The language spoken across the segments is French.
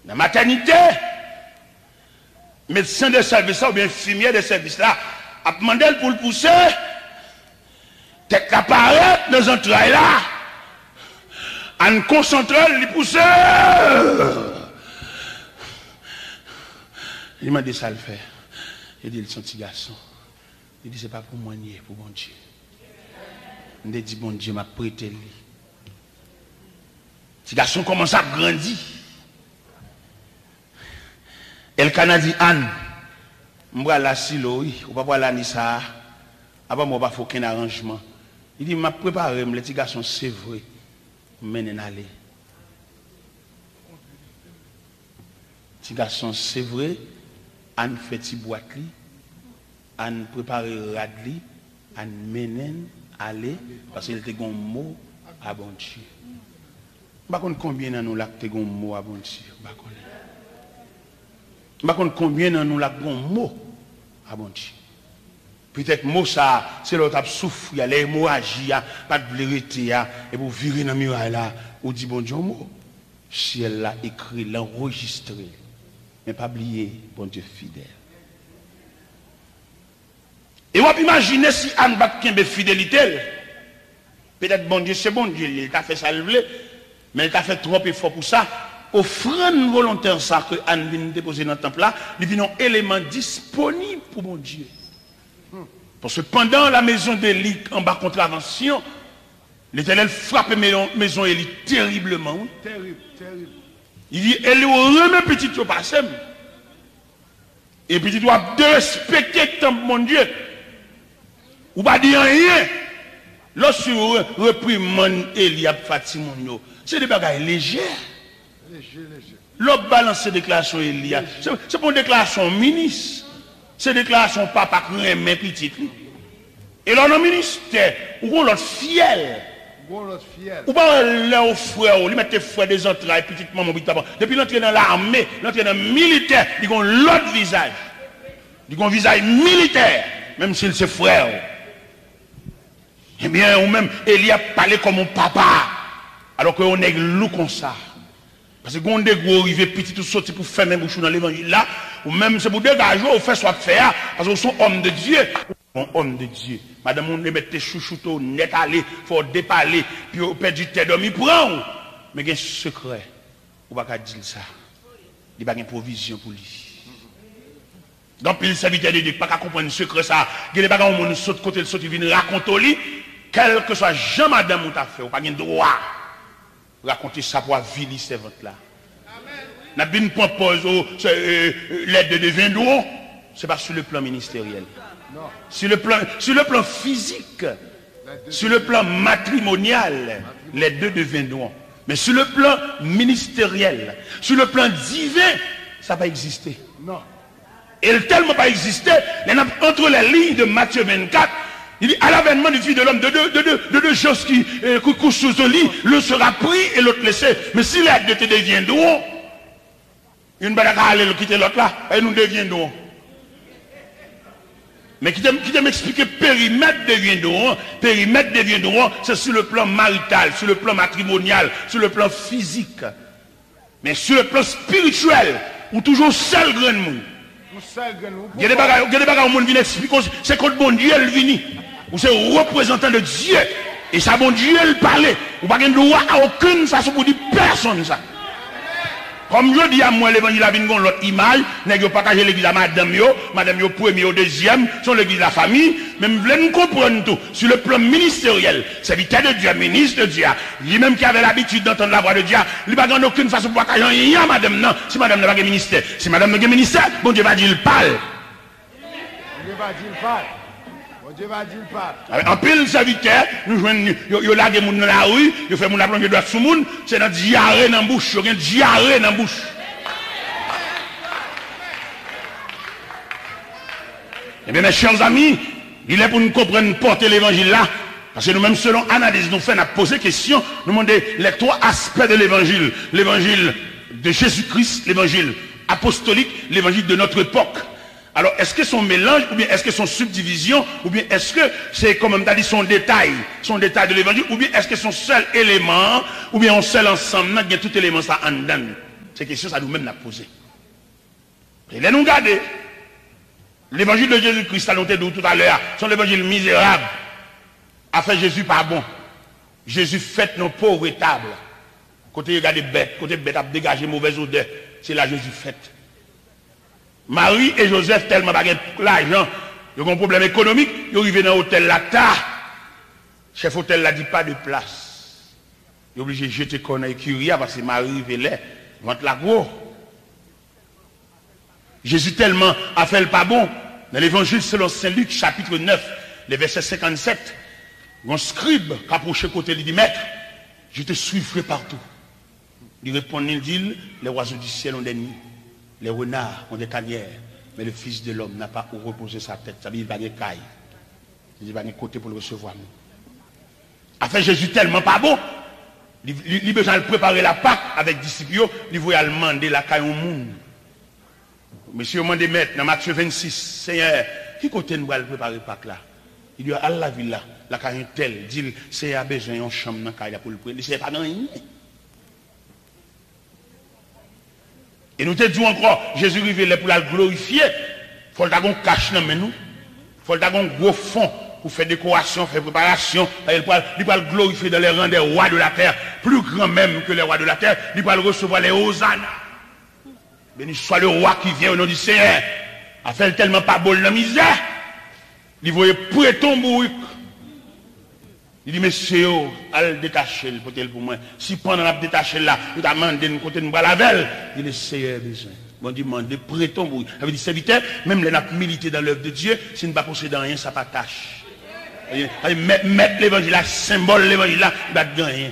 la maternité, médecin de service là, ou bien infirmier de service là, a demandé pour le pousser, tête apparaît dans un travail là, en concentrant, il pousser. Il m'a dit ça le fait. Il dit, il est un petit garçon. Il dit, c'est pas pour moi, ni pour bon Dieu. Il dit, bon Dieu m'a prêté lui. Petit garçon commence à grandir. Et le Canadien Anne, moi la silo, oui, ou pas la ni ça. Avant moi pas faut aucun arrangement. Il dit m'a préparé, le petit garçon c'est vrai. Mène aller. Petit garçon c'est vrai. Anne fait petit boîte li. Anne prépare radli, Anne mène aller parce qu'il était un mot à bon Dieu. Par contre combien dans nous là te gon mot à bon Dieu, par contre combien dans nous là gon mot à bon Dieu. Peut-être mot ça c'est l'autre a souffre, il y a l'hémorragie, pas de vérité et pour virer dans muraille là, ou dit bon Dieu mot. Ciel là écrit, l'enregistré. Mais pas oublier bon Dieu fidèle. Et on peut imaginer si Anne bat de fidélité. Peut-être bon Dieu c'est bon Dieu, il t'a fait ça le voulait. Mais il t'a fait trop effort pour ça. Offrande volontaire ça que Anne vient déposer dans le temple là, il vient un élément disponible pour mon Dieu. Parce que pendant la maison d'Élie en bas contravention, l'Éternel frappe maison Élie terriblement. Terrible, terrible. Il dit, Élie remet petit au passé. Et petit doit de respecter le temple mon Dieu. Ou pas dire rien. Lorsque vous reprimez Élie à Fatimon, c'est des bagages légers. L'autre balance ces déclarations Élie. C'est pour une déclaration ministre. C'est une déclaration papa qui remet petit. Et là, dans le ministère, où on l'autre fiel. Ou pas leur frère, ils mettent frère des entrailles, petite maman, depuis l'entrée dans l'armée, l'entrée dans le militaire, ils ont l'autre visage. Ils ont un visage militaire, même s'il c'est frère. Eh bien, ou même, Élie a parlé comme un papa, alors qu'on est loup comme ça. Parce que quand on est gros, arrivé petit, tout sorti pour faire même bouchon dans l'évangile là, ou même c'est pour dégager, ou faire soit faire, parce que sont hommes de Dieu. Homme de Dieu. Madame, on met tes chouchoutos net aller, faut déparler, puis on perd du temps, il prend. Mais il y a un secret. On va pas dire ça. Il n'y a pas de provision pour lui. Donc, il serviteur de Dieu, pas qu'à comprendre le secret ça. Il n'y a pas de monde saute côté le saute, il vient raconter lui, quel que soit Jean madame ou t'a fait, on pas de droit. Raconter ça pour vili ces ventes là. N'a bien point pause l'aide de devin d'eau, c'est pas sur le plan ministériel. Non. Sur le plan physique, sur le plan matrimonial, les deux deviennent droits. Mais sur le plan ministériel, sur le plan divin, ça n'a pas existé. Non. Et tellement pas existé, entre les lignes de Matthieu 24, il dit à l'avènement du Fils de l'homme, de deux choses qui couchent sous le lit, l'un sera pris et l'autre laissé. Mais si les deux te deviennent droits, une balle à aller quitter l'autre là, et nous deviendrons. Mais qui t'a m'expliquer périmètre devient droit, c'est sur le plan marital, sur le plan matrimonial, sur le plan physique. Mais sur le plan spirituel, ou toujours seul grand monde. Il y a des bagages où monde vient expliquer, c'est quand bon Dieu elle vient, ou c'est représentant de Dieu, et ça bon Dieu elle parle, ou pas de droit à aucune façon pour dire personne ça. Comme je dis à moi, l'évangile a une l'autre image, n'est-ce pas partager l'église à madame yo premier, au deuxième, sur l'église de la famille, même vous comprendre tout, sur le plan ministériel, serviteur de Dieu, ministre de Dieu, lui-même qui avait l'habitude d'entendre la voix de Dieu, il n'a pas aucune façon pour partager rien, madame, non, si madame n'a pas de ministère, si madame n'a pas de ministère, bon Dieu va dire, il parle. Dieu va dire, il parle. Dieu va dire pas. En pile serviteur, nous jouons, yo lage moun dans la rue, yo fait moun la plonge droit sous moun, c'est dans diarrhée dans bouche, yo gen diarrhée dans bouche. Eh bien mes chers amis, il est pour nous comprendre porter l'évangile là, parce que nous-mêmes selon analyse nous fait, nous poser question, nous demander les trois aspects de l'évangile, l'évangile de Jésus-Christ, l'évangile apostolique, l'évangile de notre époque. Alors, est-ce que son mélange, ou bien est-ce que son subdivision, ou bien est-ce que c'est, comme on a dit, son détail de l'évangile, ou bien est-ce que son seul élément, ou bien un seul ensemble, il y a tout élément ça en dedans. Ces questions, ça nous-mêmes l'a posé. Et là, nous regardons. L'évangile de Jésus-Christ, à noté tout à l'heure, son évangile misérable, a fait Jésus pas bon. Jésus fait nos pauvres tables. Côté regardez bête, côté bête a dégagé mauvaise odeur. C'est là Jésus fait. Marie et Joseph, tellement pas l'argent, ils ont un problème économique, ils arrivent dans l'hôtel là, chef hôtel là dit pas de place. Ils sont obligés de jeter qu'on a écurie parce que Marie arrive là, vente la gros. Jésus tellement a fait le pas bon. Dans l'évangile selon Saint Luc, chapitre 9, les versets 57, un scribe qui approché côté, il dit, maître, je te suivrai partout. Il répond, il dit, les oiseaux du ciel ont des nids, les renards ont des tanières, mais le Fils de l'homme n'a pas où reposer sa tête. Ça veut dire qu'il n'y a pas de caille. Il n'y a pas de côté pour le recevoir. Après Jésus tellement pas bon, il a besoin de préparer la Pâque avec disciples, il voulait demander la caille au monde. Monsieur m'a dit maître, dans Matthieu 26, Seigneur, qui côté nous allons préparer Pâque là? Il dit, à la ville là, la caille telle, dit, Seigneur a besoin d'une chambre dans la caille pour le prendre. Il ne pas dans rien. Et nous te disons encore, Jésus arrive pour la glorifier. Il faut que nous cache dans nous. Il faut que nous gros fond pour faire décoration, faire préparation. Il va le glorifier dans les rangs des rois de la terre, plus grand même que les rois de la terre. Il va recevoir les hosannas. Béni soit le roi qui vient au nom du Seigneur. A fait tellement pas beau la misère. Il voyait prêton bourrique. Il dit, monsieur, allez détacher le potel pour moi. Si pendant la détaché là, vous avez demandé de côté de la velle, il dit, Seigneur, besoin. Bon, demande, prêton bourrique. Ça veut dire, serviteur, même les nappes milité dans l'œuvre de Dieu, s'il ne pas posséder rien, ça pas tâche. Mettre l'évangile là, symbole l'évangile là, il va gagner.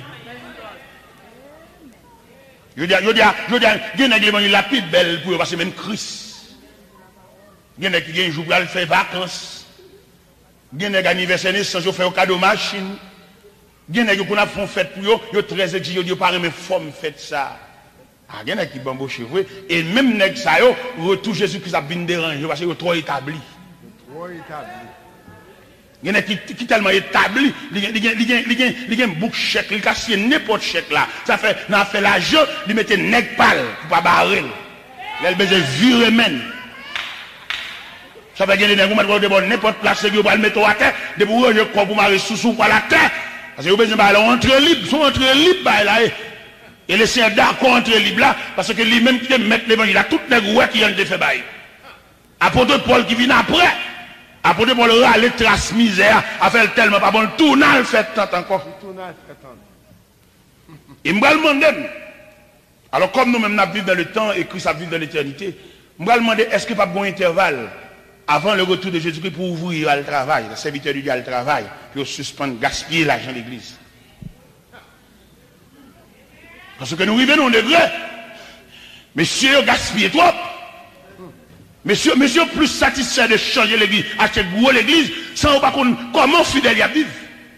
Je dis, l'évangile la plus belle pour passer même Christ. Il y en a qui jour pour aller faire vacances. Il y en a qui anniversaire naissance, ils font un cadeau machine. Il y en a qui font fête pour eux, ils sont très exigeants, ils parlent même forme fête ça. Il y en a qui bambouchent chez et même les ça, retour Jésus-Christ a bien dérangé parce qu'ils sont trop établis. Trop établis. Il y en a qui tellement établi, il y a un bouc chèque, il casse n'importe chèque là. Ça fait, n'a fait l'argent, il mettait nègre pâle pour pas barrer. Il a besoin de virer même. Ça fait gagner des gens qui n'importe place, qui vont le mettre à terre, de pour eux, je crois pour marrer sous par la terre. Parce que vous avez besoin d'entrer libre, sont entrés libres là. Et laisser un d'accord entrer libre là, parce que lui-même qui met l'évangile là, toutes les roues qui ont été fait bail. Apôtre Paul qui vient après. Apôtre Paul râle trace misère, a fait tellement pas bon, le tournal fait tant encore. Et moi, je me demande, alors comme nous-mêmes nous vivons dans le temps et Christ a vécu dans l'éternité, je me demande, est-ce qu'il n'y a pas de bon intervalle avant le retour de Jésus-Christ pour ouvrir le travail, le serviteur du Dieu le travail, puis suspendre, gaspiller l'argent de l'église. Parce que nous vivons au degré, messieurs, gaspillez trop. Monsieur plus satisfait de changer l'église, acheter gros l'église, sans pas comment fidèle y a vivre.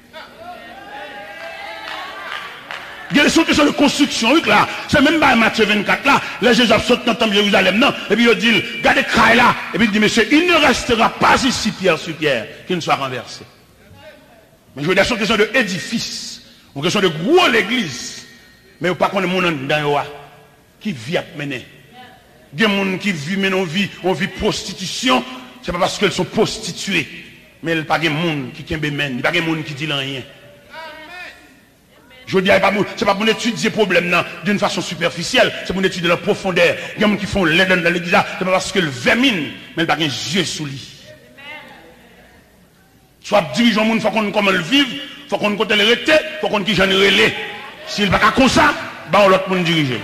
Il y a des questions de construction, là. C'est même pas Matthieu 24 là, les Jésus sautent dans le temple de Jérusalem, non. Et puis il dit, regardez Kraï là. Et puis il dit, monsieur, il ne restera pas ici pierre sur pierre qui ne soit renversé. Mais je veux dire, c'est une question de édifice, une question de gros l'église. Mais pas qu'on est mon dans qui vit à mener. Il y a des gens qui vivent on vit prostitution, ce n'est pas parce qu'elles sont prostituées, mais il n'y a pas de gens qui ne il n'y a pas de gens qui disent rien. Je dis, ce n'est pas pour étudier le problème d'une façon superficielle, c'est pour étudier la profondeur. Il y a des gens qui font l'aide dans l'église, ce n'est pas parce que le vermine, mais il n'y a pas de yeux sous lui. Soit dirigeant le monde, il faut qu'on comment le vivre, il faut qu'on compte le rete, il faut qu'on qui j'en relais. S'il n'est pas comme ça, on l'autre monde diriger.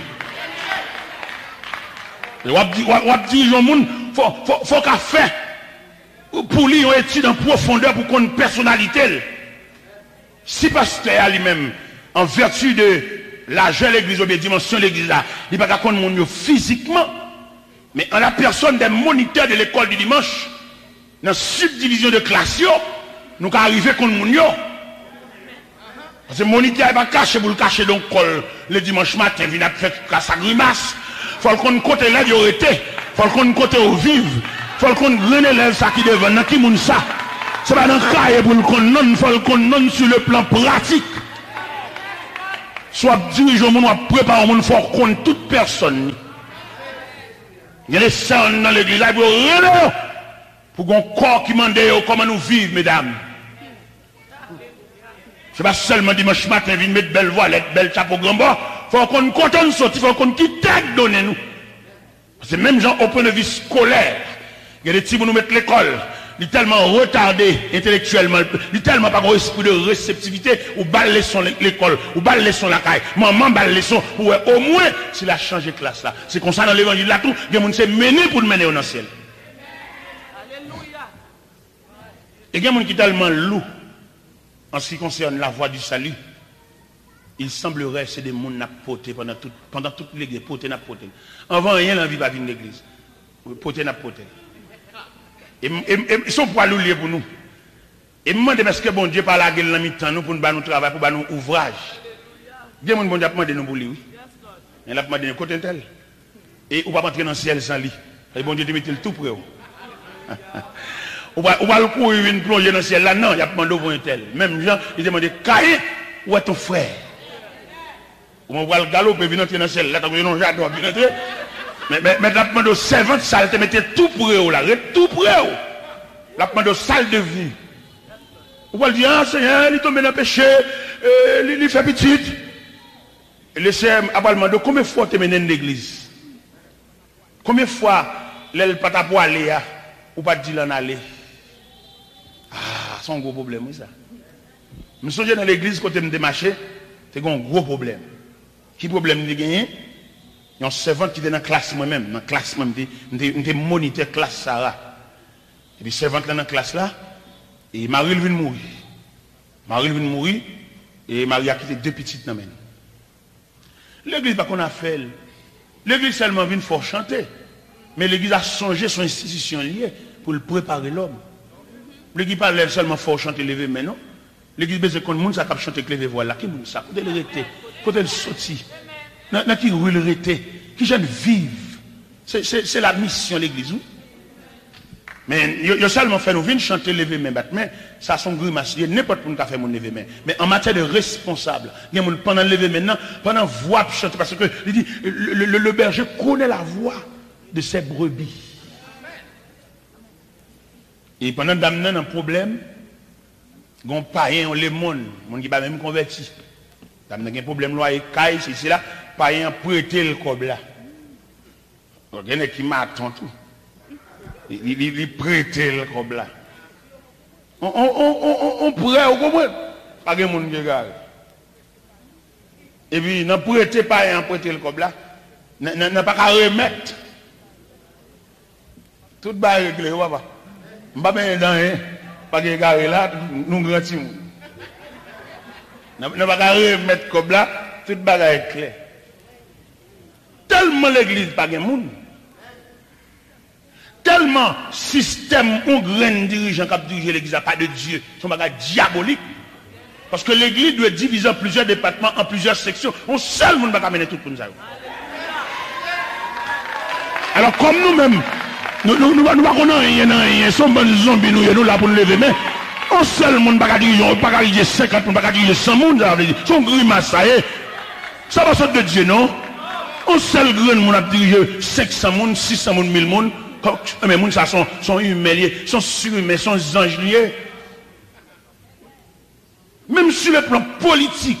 On dit au monde, faut qu'à faire pour lui une étude en profondeur pour qu'on ait une personnalité. Si pasteur lui-même, en vertu de l'argent de l'église ou des dimensions de l'église là, il ne va pas qu'on monde physiquement, mais en la personne des moniteurs de l'école du dimanche, dans la subdivision de classe, nous allons arriver contre monde. Parce que le moniteur n'est pas caché pour le cacher dans le col le dimanche matin, il vient faire sa grimace. Il faut qu'on côté là, il aurait été. Il faut qu'on côté au vive. Il faut qu'on relève ça qui devant. Dans qui moun ça? C'est pas dans le cahier pour le qu'on non, il faut qu'on non sur le plan pratique. soit dirigeant au monde, ou préparer au monde, il faut qu'on toute personne. Il y a des sœurs dans l'église, pour qu'on corps qui mande comment nous vivre, mesdames. C'est pas seulement dimanche matin, venir mettre belle voilette, belle chapeau grand bas. Il faut qu'on content sortir, il faut qu'on quitte donner nous. C'est même gens au point de vue scolaire. Il y a des petits qui nous mettent l'école. Il est tellement retardé intellectuellement, il est tellement pas un esprit de réceptivité, ou balle leçon l'école, ou balle leçon la caille, maman balle leçon, ou au moins, s'il a changé de classe là. C'est comme ça dans l'évangile là tout, il y a des gens qui mené pour nous mener au ciel. Et il y a des gens qui sont tellement loups en ce qui concerne la voie du salut. Il semblerait que c'est des gens qui ont poté pendant toute l'église, poté n'a poté. Avant rien, l'envie va venir de l'église. Poté n'a poté. Et ils sont pas liés pour nous. Et me demande est-ce que bon Dieu par la gueule dans mi-temps nous pour nous nous travail pour nous ouvrage. Bien mon bon Dieu a demandé nous pour lui. Il a demandé côté tel. Et on va rentrer dans le ciel sans lui. Et bon Dieu te mettre tout près. On va le courir une plonger dans le ciel là non, il a demandé pour un tel. Même Jean, il demandé Caïn où est ton frère? On va le galoper venir entrer dans le ciel là tant que non j'adore venir entrer. Mais la demande aux servantes, ça te mettait tout près là, tout près. La demande aux salles de vie. On va dire, ah Seigneur, il tombe dans le péché, il fait petit. Et le Seigneur a demandé combien de fois tu mené dans l'église? Combien de fois l'elle pas ta pour aller ou pas dire l'en aller? Ah, c'est un gros problème, oui, ça. Je me souviens dans l'église, quand je me démarché, c'est un gros problème. Qui problème de gagner? Il y a un servant qui était dans la classe moi-même, dans la classe moi-même, j'étais moniteur classe Sarah. Et puis servant dans la classe là, et Marie vient mourir. Marie vient mourir, et Marie a quitté deux petites dans même. L'église pas qu'on a fait. L'église seulement vient fort chanter. Mais l'église a songé son institution liée pour le préparer l'homme. L'église pas seulement fort chanter lever mais non. L'église besoin qu'on monde ça cap chanter lever voilà qui monde ça côté le rete, côté le sorti. Dans qui rue le rete, qui jeunes vivent. C'est la mission de l'église. Mais il a seulement fait nous venir chanter lever main mais ça son grimace, il n'importe qui a fait mon lever main. Mais en matière de responsable, il y a pendant lever maintenant, pendant voix chanter parce que il dit le berger connaît la voix de ses brebis. Et pendant d'amener un problème, gon païen on les monde qui pas même converti. D'amener un problème là et caille c'est là, païen prêter le cob là. Donc il y en a qui m'attend tout. Il prêter le cob là. On pourrait au comprendre pas de monde qui regarde. Et puis n'a prêter païen prêter le cob là, n'a pas qu'à remettre. Tout va régler papa. M'pas bien dans rien, pas que garé là, nous grands monde. N'a pas qu'à remettre comme là, tout bagaille est clair. Tellement l'église pas de monde. Tellement système ou grand dirigeant qui dirige l'église pas de Dieu, son bagage diabolique. Parce que l'église doit être divisée en plusieurs départements, en plusieurs sections. On seul monde va mener tout pour nous. Alors comme nous-mêmes nous ne connaissons rien, nous sommes des zombies, nous là pour nous lever, mais un seul monde ne peut pas diriger 50, on ne peut pas diriger 100 monde, son grimace, ça y est. Ça va sortir de Dieu, non? Un seul grand monde a dirigé 500 monde, 600 monde, 1000 monde, mais les gens sont humains, sont surhumains, sont anges liés. Même sur le plan politique,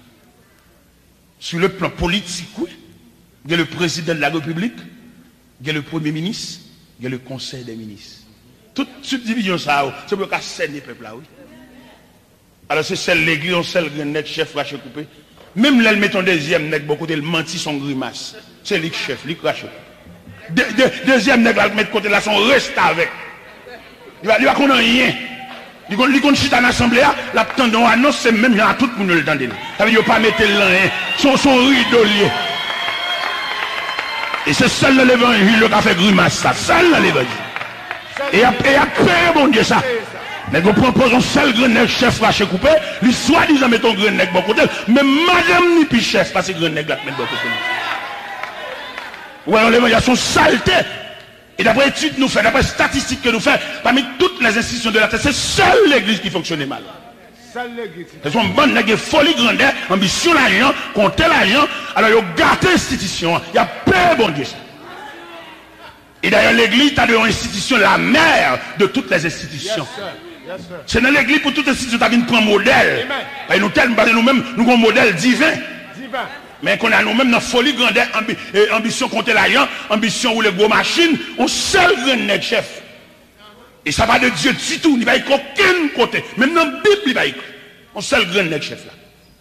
oui, il y a le président de la République, il y a le premier ministre, il y a le conseil des ministres. Toute subdivision, ça, c'est pour qu'à scène les peuples là, oui. Alors c'est celle l'église, on seul grand chef raché coupé. Même là, le mettons deuxième nègre, beaucoup de le menti son grimace. C'est lui chef, lui raché. Deuxième nègre, là, mettre côté là, son reste avec. Il va qu'on a rien. Il va chita dans l'assemblée, la tendon annonce, c'est même, il y a tout le monde le temps. Ça veut dire, pas mettre rien. Son rideau lié. Et c'est seul l'évangile qui a fait grimace, ça. Seul l'évangile. Et après, bon Dieu, ça. Mais vous proposez un seul grenègue chef raché coupé, lui soi-disant met ton grenègue bon côté, mais madame ni puis chef, parce que grenègue la met bon côté. Ou alors l'évangile sont saleté. Et d'après études nous fait, d'après statistiques que nous fait, parmi toutes les institutions de la terre, c'est seule l'église qui fonctionnait mal. C'est une bande de folie grandeur, ambition l'argent, compter l'argent, alors ils ont gâté l'institution. Il y a peur, bon Dieu. Et d'ailleurs, l'église est une institution, la mère de toutes les institutions. C'est dans l'église pour toutes les institutions, tu as prendre modèle. Et nous-mêmes, nous avons un modèle divin. Mais qu'on a nous-mêmes dans folie grandeur, ambition compter l'argent, ambition ou les gros machines, on seul grand chef. Et ça va de Dieu du tout, il va y avoir aucun côté. Même dans la Bible, il va y avoir. On seul grand chef là.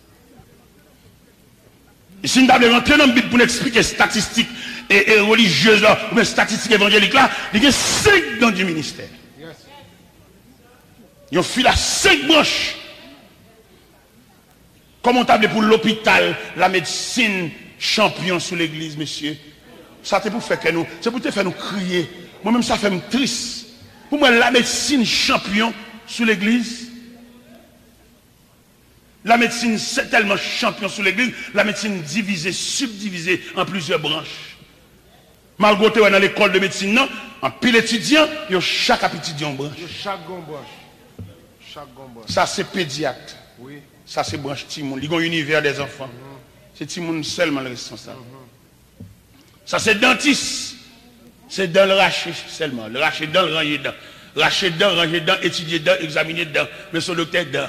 Et si nous devons rentrer dans la Bible pour expliquer statistiques et religieuses là, ou même statistiques évangéliques là, il y a 5 dans du ministère. Il y a fil à 5 branches. Comment on table pour l'hôpital, la médecine, champion sous l'église, monsieur. Ça c'est pour faire que nous, c'est pour te faire nous crier. Moi-même ça fait me triste. Pour moi, la médecine champion sous l'église. La médecine, c'est tellement champion sous l'église. La médecine divisée, subdivisée en plusieurs branches. Malgré que dans l'école de médecine, non, en pile étudiant, il y a chaque étudiant branche. Chaque branche. Ça, c'est pédiatre. Oui. Ça, c'est branche Timoun. Il y a un univers des enfants. C'est Timoun seulement le responsable. Ça, c'est dentiste. C'est dans le rachet seulement. Le rachet dedans, le ranger dedans. Racher dedans, ranger dedans, étudier dedans, examiner dedans. Mais son docteur dedans.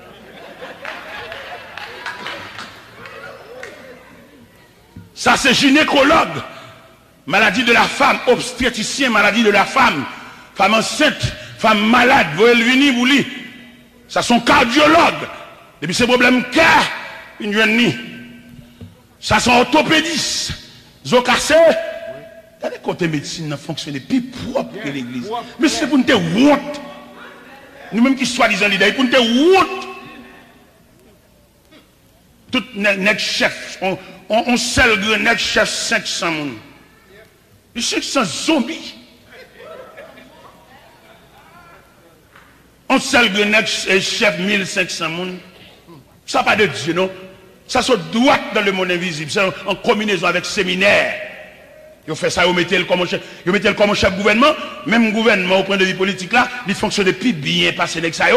Ça, c'est gynécologue. Maladie de la femme. Obstétricien, maladie de la femme. Femme enceinte, femme malade. Vous voyez le venir, vous lisez. Ça, sont cardiologues. Et puis, ces problèmes cœur, une jeune nuit. Ça, sont orthopédistes. Zocassé. Il y a des côtés médecine qui fonctionnent plus propre que l'église. Mais c'est pour nous te honte. Nous-mêmes qui soi-disant leaders, pour nous te honte. Tout notre chef, on seul notre chef 500 moun. Les 500 zombies. On seul notre chef 1500 moun. Ça pas de Dieu, non? Ça se droit dans le monde invisible. C'est en combinaison avec séminaire. Ils fait ça, ils mettent le comme chef gouvernement. Même gouvernement, au point de vue politique là, il fonctionne plus bien passé avec ça.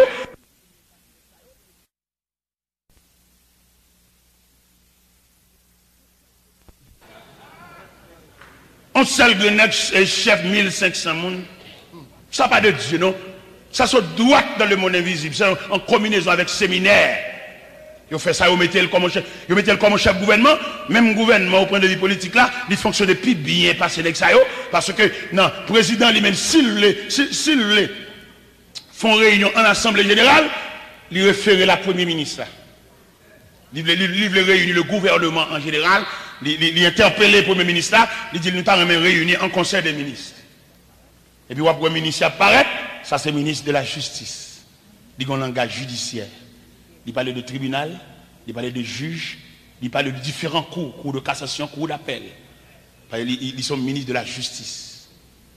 On seul chef 1500 moun. Ça pas de Dieu, non? Ça se droit dans le monde invisible. C'est en combinaison avec séminaire. Ils fait ça, ils mettent le comme chef gouvernement. Même gouvernement, au point de vue politique là, il fonctionne plus bien passé avec ça. Parce que, non, le président lui-même, s'il font réunion en assemblée générale, il réfère la première ministre. Il réunit le gouvernement en général, il interpelle le premier ministre, il dit nous avons réuni en conseil des ministres. Et puis, le premier ministre apparaît, ça c'est le ministre de la justice. Il a un langage judiciaire. Il parle de tribunal, il parle de juge, il parle de différents cours de cassation, cours d'appel. Ils sont ministres de la justice.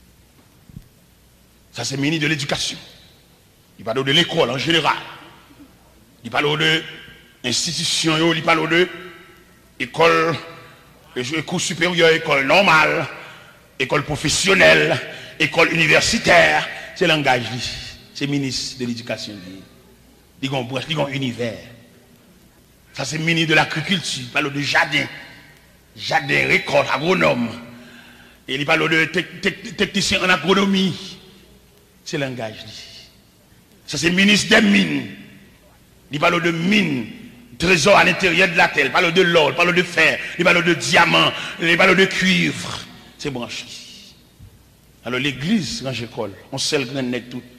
Ça c'est ministre de l'éducation. Il parle de l'école en général. Il parle de institutions, il parle de école, cours supérieur, école normale, école professionnelle, école universitaire. C'est le langage, c'est ministre de l'éducation. Ils ont un univers. Ça, c'est le ministre de l'agriculture. Il parle de jardin. Jardin, récolte, agronome. Et il parle de technicien en agronomie. C'est le langage. Ça, c'est le ministre des mines. Il parle de mines, trésor à l'intérieur de la terre. Il parle de l'or, il parle de fer, il parle de diamant, il parle de cuivre. C'est branché. Alors, l'église, quand j'école, on sait le grand net tout.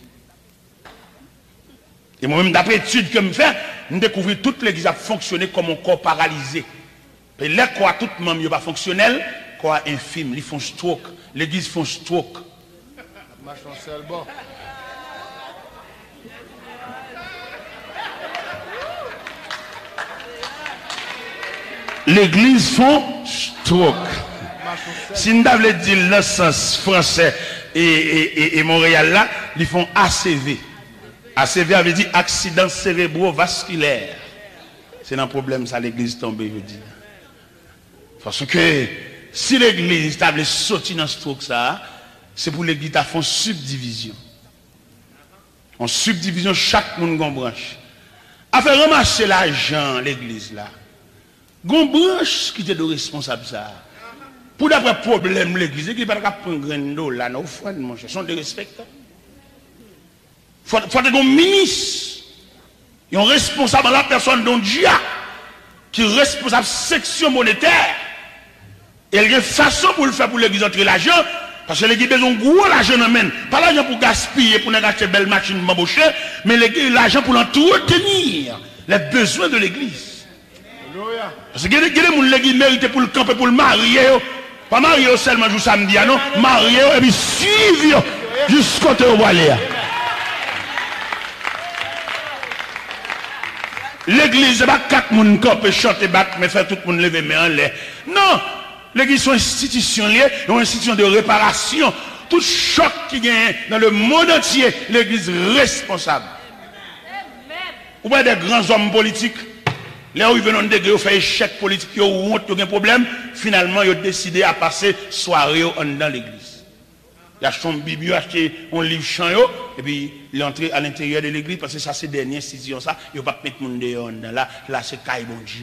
Et moi-même, d'après l'étude que je fais, je découvre que toute l'église a fonctionné comme un corps paralysé. Et les corps, tout le monde n'est pas fonctionnel, corps infime, ils font stroke. L'église font stroke. L'église font stroke. Si nous avons dit le sens français et Montréal là, ils font ACV. ACV avait dit accident cérébrovasculaire. C'est un problème ça l'église tombée, je dis. Parce que si l'église table sorti dans ce truc ça, c'est pour l'église à font subdivision. En subdivision, chaque monde a une branche. a fait ramasser l'argent l'église là. Gon branche qui était de responsable ça. Pour d'après problème l'église qui pas prendre grain d'eau là non offrande mon cher, sont de respectants. Faut que un ministre, un responsable de la personne dont Dieu a, qui est responsable de la section monétaire. Et il y a une façon pour le faire pour l'église entrer l'argent, parce que l'église a besoin de gros l'argent, pas l'argent pour gaspiller, pour acheter de belles machines m'embaucher, mais l'argent pour entretenir les besoins de l'église. Parce que l'église mérite pour le camper, pour le marier, pas marier seulement le samedi, non, marier et puis suivre jusqu'au côté où aller. L'église, c'est pas 4 personnes qui peuvent chanter, battre, mais faire tout le monde lever main en l'air. Non! L'église, c'est une institution liée, une institution de réparation. Tout choc qui gagne dans le monde entier, l'église responsable. Ou bien des grands hommes politiques, là où ils viennent de degré, ils font échec politique, ils ont honte, ils ont un problème, finalement, ils ont décidé à passer soirée dans l'église. Il a acheté une Bible, il a acheté un livre chant, et puis il est entré à l'intérieur de l'église, parce que ça, c'est dernière institution, ça, il ne va pas mettre mon dehors là, c'est caille bon Dieu.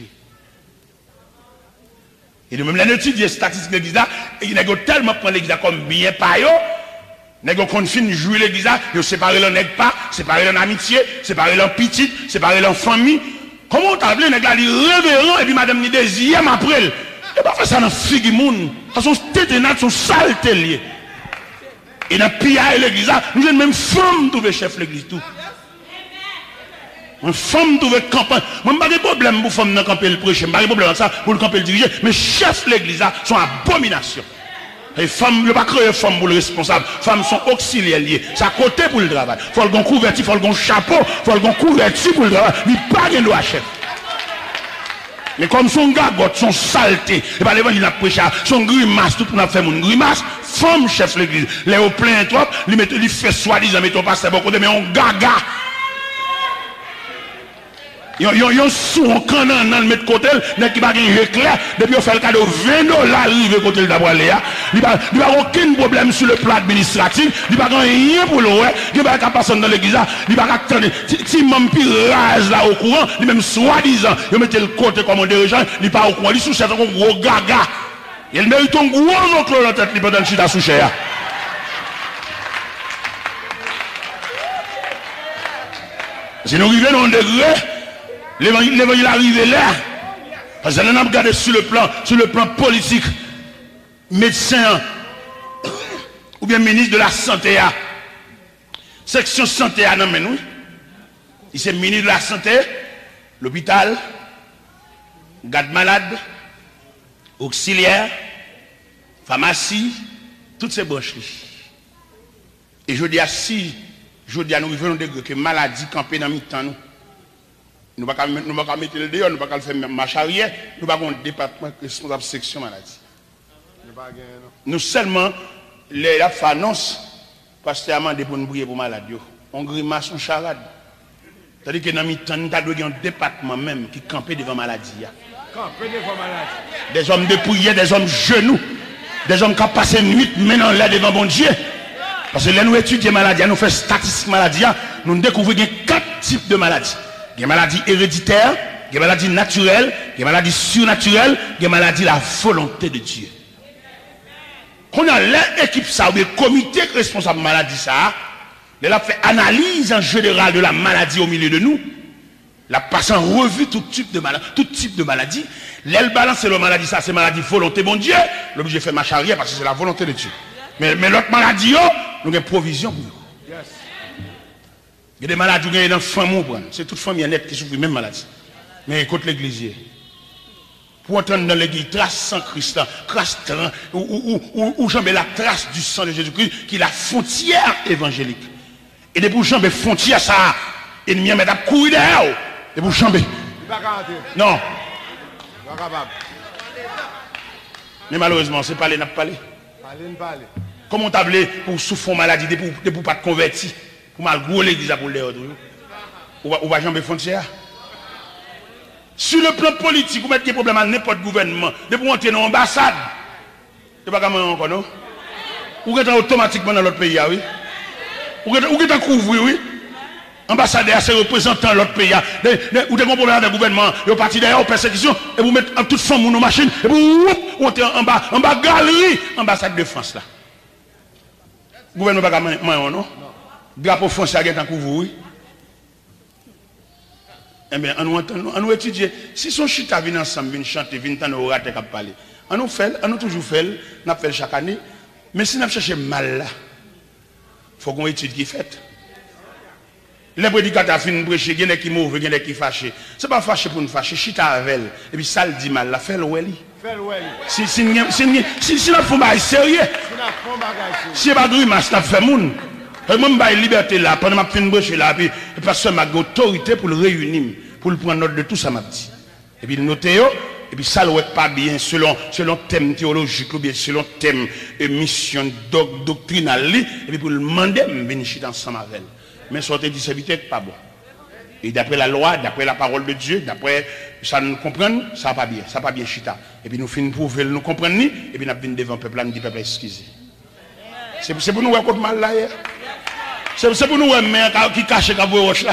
Et de même, l'étude des statistiques de l'église là, il y a tellement prendre l'église comme bien par eux, il y a confine jouer l'église là, ils ont séparé l'en nègre pas, séparé l'en amitié, séparé l'en petite, séparé l'en famille. Comment on t'a appelé, nègre là, il est révérend, et puis madame ni deuxième après, il n'a pas fait ça dans figue moun, parce que son téténat, son saleté lié. Et dans le pillage de l'église, nous avons même femme trouver chef de l'église tout. Une femme trouver campagne. Moi, je n'ai pas de problème pour femme dans camper le prêcher, je n'ai pas de problème ça pour le camper le diriger, mais chef de l'église sont abomination. Les femmes, ne pas créer femme pour le responsable. Les femmes sont auxiliaires liées. C'est à côté pour le travail. Il faut le couvertir, il faut le chapeau, il faut le couvertir pour le travail. Il n'y a pas de droit chef. Mais comme son gagotte, son saleté, et pas l'évangile a prêché, son grimace, tout pour faire mon grimace, femme chef l'église, les au plein trop, il fait soi-disant, mais ton pasteur beaucoup de, mais on gaga. Yon sous un canon dans le mettre côté, n'est qui pas gagner éclair, depuis on fait le cadeau $20 arrivé côté d'abord là, il pas aucun problème sur le plan administratif, il pas rien pour le ouais, il pas qu'à passer dans l'église, il pas attendre si même pire rage là au courant, il même soi-disant, il mettait le côté comme on dirigeant, il pas au courant, il sous c'est un gros gaga. Il mérite un gros oncle dans la tête il pendant le chita sous cher. Si nous arrivons dans un degré, l'évangile arrive là. Parce que nous avons regardé sur le plan politique, médecin, ou bien ministre de la santé, section santé, non mais nous, il c'est ministre de la santé, l'hôpital, garde malade, auxiliaire, pharmacie, toutes ces branches-là. Et je dis à si, je dis à nous, nous degré que maladie campée dans mi-temps, nous ne pouvons pas mettre le dehors, nous ne pouvons pas faire marche arrière, nous ne pouvons pas un département responsable de section maladie. Nous seulement, les annonces, pasteur a demandé pour nous prier pour maladie. On grimace, on charade. C'est-à-dire que dans mi-temps, nous avons un département même qui campait devant maladie. Camper devant maladie. Des hommes de prière, des hommes genoux, des hommes qui ont passé une nuit maintenant là devant bon Dieu. Parce que là, nous étudions maladie, nous faisons statistique maladie, nous découvrons 4 types de maladies. Il y a des maladies héréditaires, il y a des maladies naturelles, il y a des maladies surnaturelles, il y a des maladies de la volonté de Dieu. Quand on a l'équipe, ça, ou le comité responsable de maladie, ça, il a fait analyse en général de la maladie au milieu de nous. La passe en revue tout type de maladie. L'aile balance, c'est la maladie, ça, c'est maladie volonté, bon Dieu. L'objet fait marche arrière parce que c'est la volonté de Dieu. Mais l'autre maladie, nous avons provision pour nous. Il y a des maladies qui sont dans la famille. C'est toute famille nette qui souffre de la même maladie. Mais écoute l'église. Pour entrer dans l'église, trace sans Christ, trace ou jambe la trace du sang de Jésus-Christ, qui est la frontière évangélique. Et de pour jambe frontière, ça, ennemi met à courir derrière. Et pour jambe. Non. Mais malheureusement, c'est pas les n'a pas parlé. Comment t'appelez pour souffrir maladie, de pour pas te convertir? Pour mal gros l'église pour les autres. Ou va jambe frontière. Sur le plan politique, vous mettez des problèmes à n'importe gouvernement. De pour entrer dans l'ambassade. C'est pas comme encore, non? Ou êtes automatiquement dans l'autre pays, oui? Ou êtes couvrir, oui? Ambassadeur, c'est représentant de l'autre pays. Ou des problèmes de gouvernement, vous parti derrière aux persécutions, et vous mettez toute femme ou nos machines, et vous montez en bas galerie, ambassade de France là. Gouvernement pas non? Drapeau français à tant vous, oui. Eh bien, on nous étudier. Si son chita vient ensemble, vient chanter, vient entendre au raté qu'à parler. On nous fait, on nous toujours fait, on fait chaque année. Mais si on cherche mal là, il faut qu'on étudie qui fait. Les prédicateurs finissent de prêcher, il y en a qui mauvais, il y en a qui fâchés. Ce n'est pas fâché pour nous fâcher, chita avec elle. Et puis ça le dit mal, là, fais-le ouais. Si la femme est sérieux, si pas grimace, la fait moun. Et moi, je suis liberté là, pendant que je suis prêcher là, puis parce que j'ai autorité pour le réunir, pour le prendre note de tout ça, m'a dit. Et puis le noter, et puis ça ne pas bien selon thème théologique, ou bien selon thème mission doctrinale, et puis pour le demander, je vais venir ensemble avec elle. Mais sortir du serviteur, pas bon. Et d'après la loi, d'après la parole de Dieu, d'après ça nous comprendre, ça va pas bien, ça va pas bien chita. Et puis nous finissons pour nous comprendre, et puis nous venons devant le peuple, nous dit peuple excusez. C'est pour nous voir contre mal là hier. C'est pour nous voir mais qui cache quand vous roche là.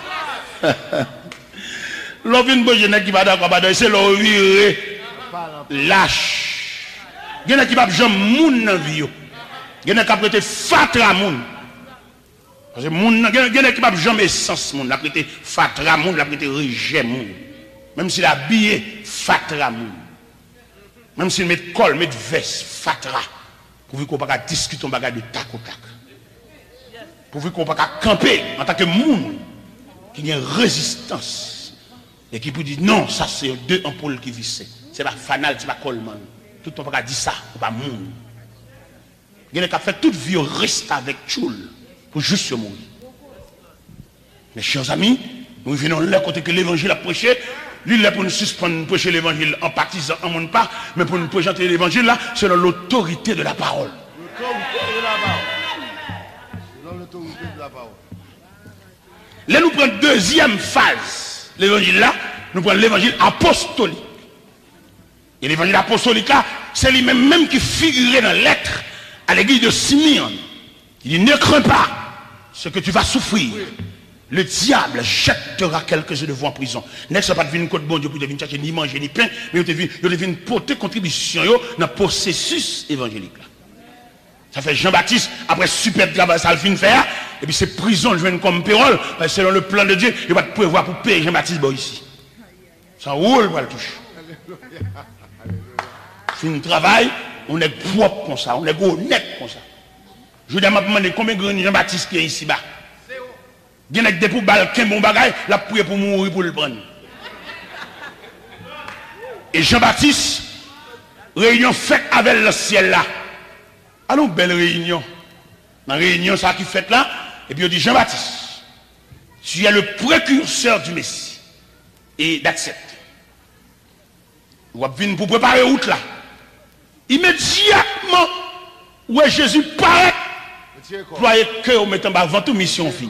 L'on vient de jeune qui va d'accord, c'est l'on viré lâche. Il y en a qui va jamais moun dans vie. Il y en a qui prêter fatra moun. Parce que moun, il y en a qui va jamais sens moun, la prêter fatra moun, la prêter rejet moun. Même s'il a habillé fatra moun. Même s'il met col, met veste fatra. Pour qu'on ne pas discuter un bagage de tac au tac. Pour qu'on ne pas camper en tant que moun qui a une résistance et qui peut dire non, ça c'est deux ampoules qui vissent. C'est pas fanal, c'est pas colman. Tout le monde pas dire ça, pas moun. Il y a qui fait toute vie reste avec Tchoul pour juste se mourir. Mes chers amis, nous venons là côté que l'évangile a prêché. Lui, il est pour nous suspendre, prêcher l'évangile en partisans, en monde pas, mais pour nous présenter l'évangile là, selon l'autorité de la parole. L'autorité de la parole. Selon l'autorité de la parole. Là, nous prenons deuxième phase. L'évangile là, nous prenons l'évangile apostolique. Et l'évangile apostolique là, c'est lui-même qui figurait dans la lettre à l'église de Simeon. Il dit, ne crains pas ce que tu vas souffrir. Le diable jettera quelques-uns de vous en prison. N'est-ce pas de venir côté bon Dieu pour venir chercher ni manger ni pain, mais vous devez porter contribution dans le processus évangélique. Ça fait Jean-Baptiste, après super travail, ça le fin faire, et puis c'est prison, je viens comme pérole, selon le plan de Dieu, il va te prévoir pour payer Jean-Baptiste ici. Ça roule pour le toucher. Fin travail, on est propre comme ça, on est honnête comme ça. Je vous demande combien de Jean-Baptiste qui est ici-bas. Il y a des pour balquin bon bagay, la prière pour mourir pour le prendre. Et Jean-Baptiste, réunion faite avec le ciel là. Allons, belle réunion. Dans la réunion, ça qui fait là, et puis on dit Jean-Baptiste, tu es le précurseur du Messie. Et d'accepter. Vous venez pour préparer route là. Immédiatement, où est Jésus paraît, croyez que vous mettez avant toute mission vie.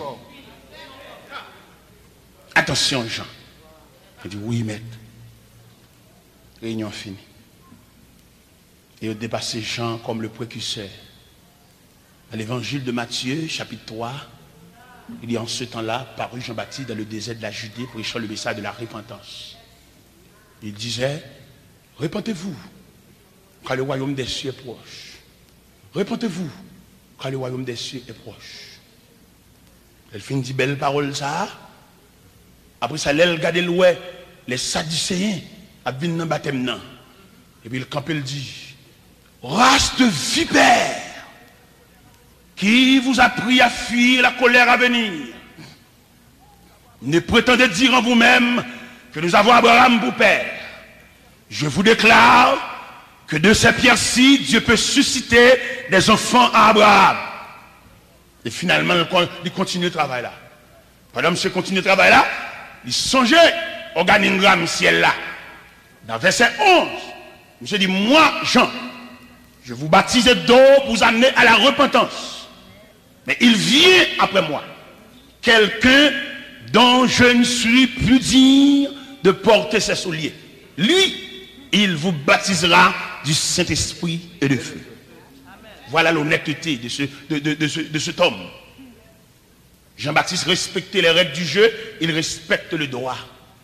Attention, Jean. Il dit oui, maître. Réunion finie. Et il dépassé Jean comme le précurseur. Dans l'évangile de Matthieu, chapitre 3, il dit en ce temps-là, parut Jean-Baptiste dans le désert de la Judée, prêchant le message de la repentance. Il disait, repentez-vous, car le royaume des cieux est proche. Repentez-vous, car le royaume des cieux est proche. Elle finit dit belle parole ça. Après ça, elle regarde l'ouest, les Sadducéens, à venir dans le baptême. Et puis le camp, il dit, race de vipères, qui vous a pris à fuir la colère à venir. Ne prétendez dire en vous-même que nous avons Abraham pour père. Je vous déclare que de ces pierres-ci, Dieu peut susciter des enfants à Abraham. Et finalement, il continue le travail là. Pendant que monsieur continue le travail là, il songeait organigramme ciel là. Dans verset 11, monsieur dit, moi, Jean, je vous baptise d'eau pour vous amener à la repentance. Mais il vient après moi, quelqu'un dont je ne suis plus digne de porter ses souliers. Lui, il vous baptisera du Saint-Esprit et de feu. Voilà l'honnêteté de cet homme. Jean-Baptiste respectait les règles du jeu, il respecte le droit.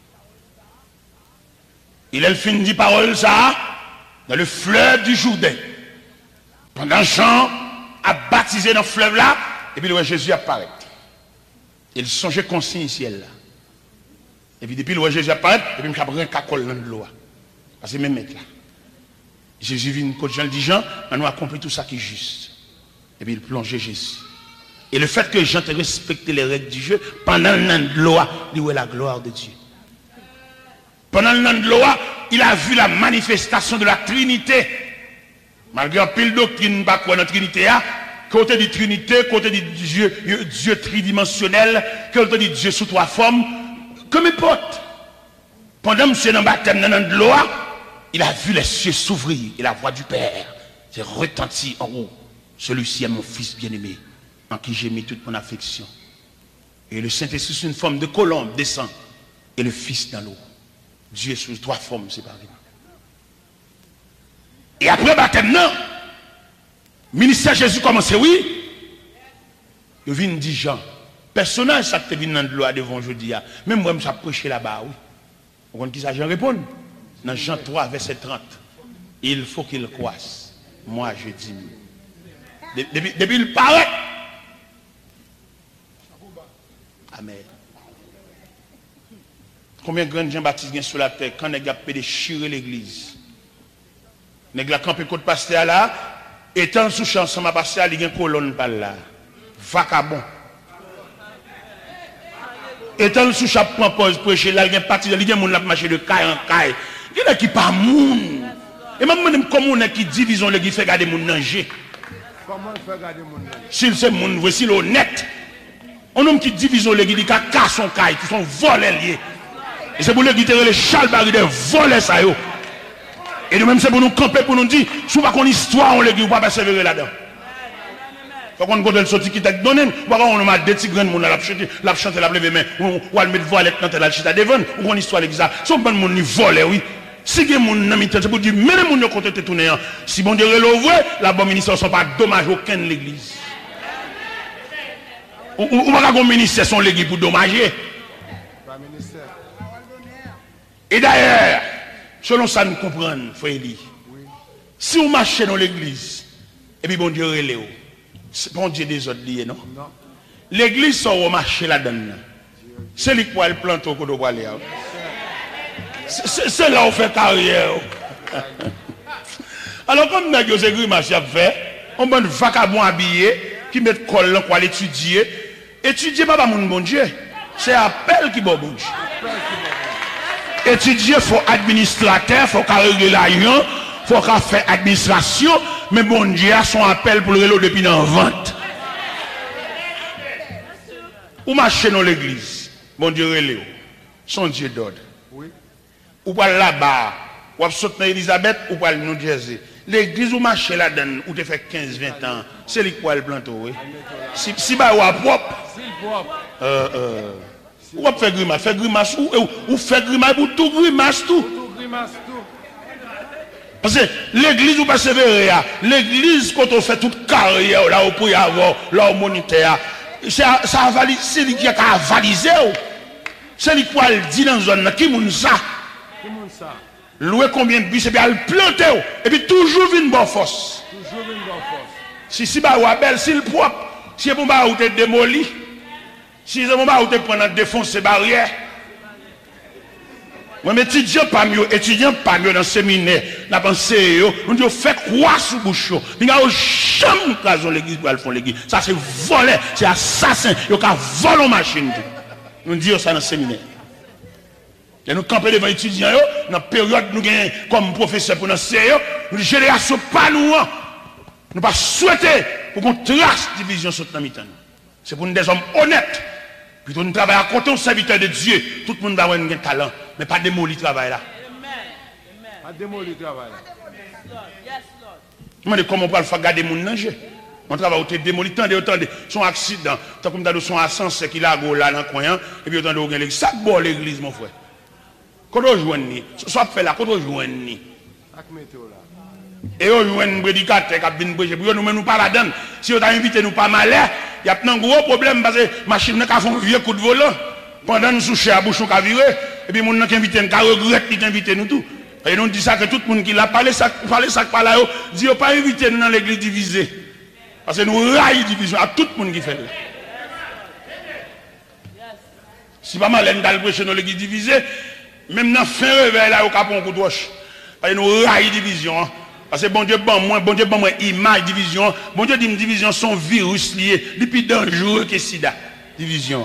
Il a fini dit parole ça dans le fleuve du Jourdain. Pendant Jean a baptisé dans le fleuve là, et puis le roi Jésus apparaît. Il songeait consigne ciel là. Et puis depuis le roi Jésus apparaît, et puis il a pris un cacole dans l'eau. Parce que même mec là. Jésus vient quand Jean dit Jean, on a accompli tout ça qui est juste. Et puis il plongeait Jésus. Et le fait que Jean te respecté les règles du jeu, pendant le nom de l'eau, il voit la gloire de Dieu. Pendant le nom de l'eau, il a vu la manifestation de la Trinité. Malgré un pile doctrine, pas quoi dans la Trinité, côté de Trinité, côté de Dieu tridimensionnel, côté de Dieu sous trois formes, comme importe. Pendant monsieur dans le baptême dans le nom de l'eau, il a vu les cieux s'ouvrir et la voix du Père s'est retentie en haut. Celui-ci est mon fils bien-aimé, en qui j'ai mis toute mon affection. Et le Saint-Esprit, sous une forme de colombe, descend. Et le Fils dans l'eau. Dieu sous trois formes séparément. Et après le baptême, non. Ministère Jésus commence, oui. Il vient dire Jean. Personnage, ça qui vient dans l'eau devant aujourd'hui. Même moi, je suis prêché là-bas, oui. Vous comprenez qui ça, Jean répond? Dans Jean 3, verset 30. Il faut qu'il croisse. Moi, je diminue. Depuis il paraît. Amen. Combien de grands Jean-Baptiste viennent sur la terre quand les gars peuvent déchirer l'église? Les gars campent côté pasteur là, étant sous chanson ma pasteur, il y a une colonne par là. Vacabon. Étant sous chape point pause prêcher là, il y a une partie, il y a un monde qui marche de caille en caille. Il y a qui pas moun. Et même comme on a qui division l'église fait garder moun danger. Comment faire garder mon nom? S'il c'est moun, voici l'honnête. On homme qui divise l'église, qui casse son caille, qui sont volés liés. Et c'est pour l'église qui les Charles Barry de voler ça yo. Et nous-mêmes c'est pour nous camper, pour nous dire, si on pas qu'on histoire, on l'église, on va pas persévérer là-dedans. Faut qu'on go dans le sorti qui t'a donné, on a des petits grands monde la chanter, la lever main, ou on mettre voilette dans la chita devant, ou on histoire l'église. Si on pas monde ni voler oui. Si il y a des gens c'est pour dire, mais les gens qui ont été tournés, si bon Dieu est la bonne ministère ne sont pas dommage aucun de l'église. Ou pas qu'on ministère son l'église pour dommager. Et d'ailleurs, selon ça nous comprenons, frère Eli, si on marche dans l'église, et puis bon Dieu est bon Dieu des autres liés, non? L'église, ça va marcher là-dedans. C'est lui qui va le planter au côté de aller. C'est là où on fait carrière. Alors, comme nous avons grimace à faire, on a un vagabond habillé qui met col pour aller étudier. Étudier, pas mon bon Dieu. C'est appel qui est bon Dieu. Étudier, il faut administrateur, il faut régler l'argent, il faut faire administration. Mais bon Dieu a son appel pour le vélo depuis dans la vente. Ou marcher dans l'église, bon Dieu relève. Son Dieu d'ordre. Ou pas là-bas, ou sauter dans Elisabeth, ou pas New Jersey. L'église où marche là-dedans, où tu fais 15-20 ans, c'est lui qui va le planter. Si bah ou propre, ou fait grimace, ou fait grimace pour tout grimace tout. Parce que l'église où persévérer, l'église quand on fait toute carrière, là où peut y avoir, là où monitaire, c'est lui qui a avalisé. C'est lui qui va le dire dans la zone, qui moun ça? Louer combien de bus et puis à le planter et puis toujours une bonne force. Si bah ou belle, si le propre, si bon bah ou te démoli, si bon bah ou te prendre défoncer barrière. Moi mes étudiants pas mieux dans le séminaire, n'a pensé on dit fait quoi sous bouche. Ni a jamais occasion l'église pour aller font l'église. Ça c'est voler, c'est assassin, yo ka voler machine. Nous disons ça dans le séminaire. Et nous camper devant les étudiants, dans la période nous gagnons comme professeur pour nous CE, nous disons, génération pas nous. Nous pas souhaiter pour qu'on trace division sur notre mi-temps. C'est pour nous des hommes honnêtes. Puis nous travaillons à côté d'un serviteur de Dieu. Tout le monde va avoir un talent, mais pas démolir le travail là. Pas démolir le travail là. Je me dis comment on peut faire garder mon danger. On travaille au démoli, attendez, son accident, tant comme dans son ascenseur qui l'a là dans le coin, et puis attendez, l'église. Ça bon l'église, mon frère. Quand on joue, soit fait là, quand on joue, et on joue un prédicateur qui a bien prêché, nous ne nous pas là-dedans. Si on t'a invité, nous pas mal, y a un gros problème parce que la machine a fait un vieux coup de volant. Pendant nous soucher à bouchon qu'a viré, et puis mon qui invité nous, qui regrette qui invité nous tout. Et nous dit ça que tout le monde qui l'a parlé ça par là, dit pas inviter nous dans l'église divisée. Parce que nous raillons division à tout le monde qui fait. Si pas mal on dans prêcher dans l'église divisée, même dans fin réveil là au capon coup de roche. Parce que nous raillons division. Parce que bon Dieu bon moi image division. Bon Dieu dit division sont virus liés, depuis dangereux que sida. Division.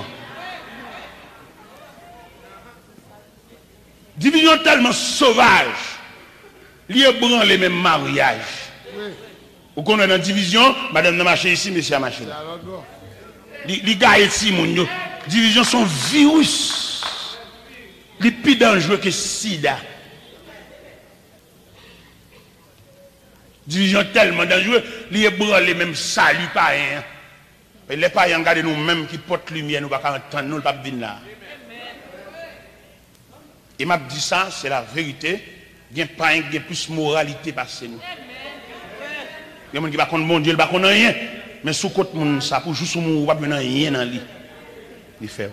Division tellement sauvage, lié branle les mêmes mariages. Vous connaissez dans division, madame n'a marché ici, monsieur a marché là. Les gars ici, mon Dieu, division sont virus, les plus dangereux que sida. Division tellement dangereux, lié branle les mêmes salut païens. Et les païens regardent nous-mêmes qui portent lumière, nous ne pouvons pas entendre, nous ne pouvons pas venir là. Et m'a dit ça, c'est la vérité. Il n'y a pas plus moralité passé nous. Il y a des gens qui ne connaissent pas mon Dieu, ils ne connaissent rien. Mais sous côté monde ça, pour juste mon pas rien dans lui. Il fait.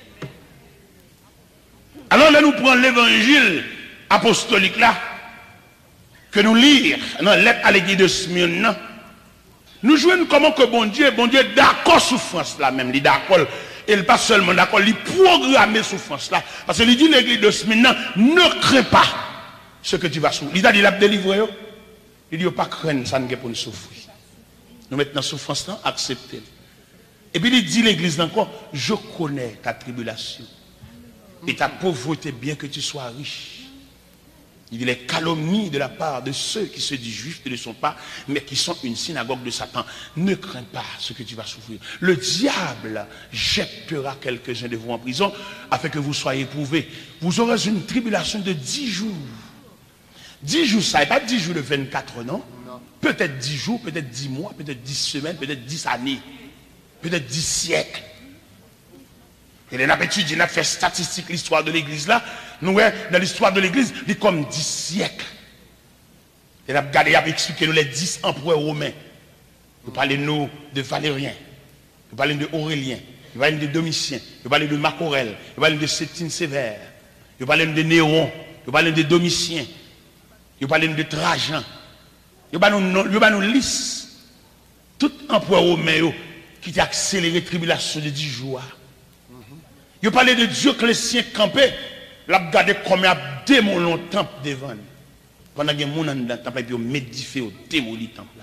Alors là nous prenons l'évangile apostolique là, que nous lisons dans la lettre à l'église de Smyrne. Nous jouons comment que bon Dieu d'accord souffrance là même, il est d'accord. Et pas seulement d'accord, il programme souffrance là. Parce qu'il dit l'église de Smyrne, ne crains pas ce que tu vas souffrir. Il a dit, il a délivré. Il dit, pas craindre, ça ne peut pas nous souffrir. Nous mettons dans souffrance là, acceptez. Et puis il dit l'église encore, je connais ta tribulation et ta pauvreté, bien que tu sois riche. Il dit les calomnies de la part de ceux qui se disent juifs ne le sont pas, mais qui sont une synagogue de Satan. Ne crains pas ce que tu vas souffrir. Le diable jettera quelques-uns de vous en prison afin que vous soyez éprouvés. Vous aurez une tribulation de 10 jours. 10 jours, ça n'est pas 10 jours de 24, non? Peut-être 10 jours, peut-être 10 mois, peut-être 10 semaines, peut-être 10 années, peut-être 10 siècles. Et les étudié, on a fait statistique l'histoire de l'église là. Nous, dans l'histoire de l'église, il y a comme 10 siècles. Et on a regardé, on a expliqué nous les 10 empereurs romains. Nous parlons nous de Valérien, nous parlons de Aurélien, nous parlons de Domitien, nous parlons de Marc Aurèle, nous parlons de Septime Sévère, nous parlons de Néron, nous parlons de Domitien, nous parlons de Trajan. Nous parlons de liste. Tout empereur romain qui a accéléré la tribulation de 10 jours. Il parlait de Dioclétien campé, il a regardé comme il y a démoli le temple devant. Pendant qu'il y a des gens dans le temple, il a médifié, il a démoli le temple.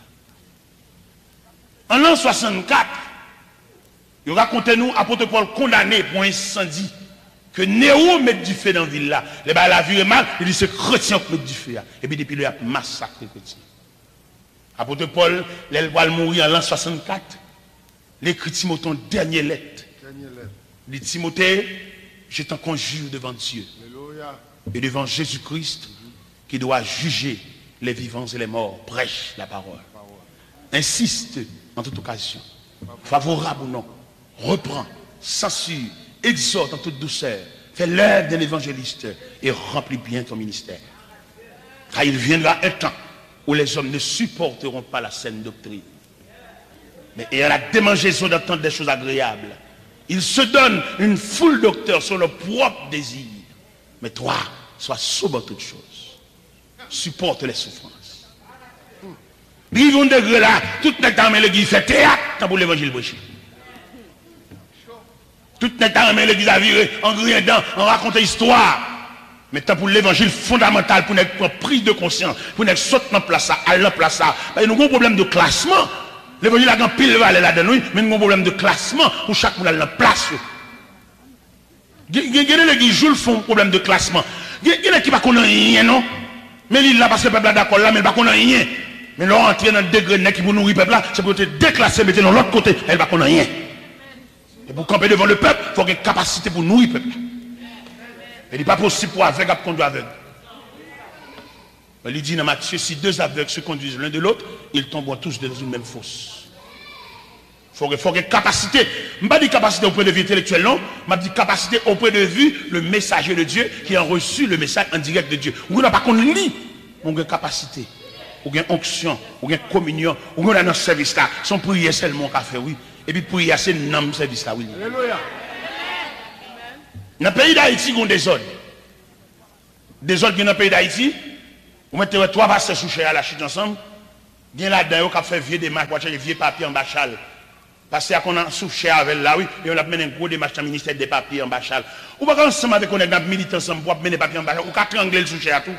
En l'an 64, il racontait nous, apôtre Paul condamné pour un incendie, que Néron met du feu dans la ville là. Les gens la vie est mal, il dit c'est chrétien qui met du feu. Et puis depuis, il a massacré les chrétiens. Apôtre Paul, il va mourir en l'an 64. L'écrit Timothée, dernière lettre. Dit Timothée, je t'en conjure devant Dieu et devant Jésus-Christ qui doit juger les vivants et les morts. Prêche la parole. Insiste en toute occasion. Favorable ou non. Reprends, censure, exhorte en toute douceur. Fais l'œuvre d'un évangéliste et remplis bien ton ministère. Car il viendra un temps où les hommes ne supporteront pas la saine doctrine. Mais il y a la démangeaison d'entendre des choses agréables. Ils se donnent une foule docteurs sur leur propre désir. Mais toi, sois sobre en toutes choses. Supporte les souffrances. Ils vont degré là, tout le temps, l'église fait théâtre pour l'évangile prêché. Tout le temps, l'église a viré en griendant, en racontant histoire. Mais tant pour l'évangile fondamental, pour notre prise de conscience, pour notre sauter dans place, aller dans place. Nous avons un problème de classement. L'évangile a un pile valeur là-dedans, mais nous avons un problème de classement pour chaque monde dans place. Il y a des gens qui jouent un problème de classement. Il y a des gens qui ne connaissent rien, non? Mais il là parce que le peuple est d'accord là, mais il ne connaît rien. Mais là, entrer dans le degré qui pour nourrir le peuple là, c'est pour te déclasser, mettre dans l'autre côté, elle ne connaît rien. Et pour camper devant le peuple, il faut avoir une capacité pour nourrir le peuple. Il n'est pas possible pour aveugle à conduire aveugle. Il dit dans Matthieu, si 2 aveugles se conduisent l'un de l'autre, ils tomberont tous dans une même fosse. Il faut une capacité. Je ne pas dire capacité au point de vue intellectuel, non. Je dis capacité au point de vue le messager de Dieu qui a reçu le message en direct de Dieu. Vous n'avez pas qu'on lit, on a une capacité. ou bien onction, ou bien communion, ou bien dans ce service là, son prière seulement qu'a fait, oui. Et puis prière, c'est dans ce service là, oui. Alléluia. Dans le pays d'Haïti, il y a des ordres. Des ordres qui dans le pays d'Haïti, vous mettez trois pasteurs sous à la chute ensemble, il y a là-dedans qui a fait vieux démarches, vieux papiers en bachal. Parce qu'on a sous avec là, oui, et on a mené un gros démarche dans le ministère des papiers en bachal. Ou pas ensemble avec on est militants ensemble pour mener des papiers en bachal, ou qu'à trangler le sous à tout.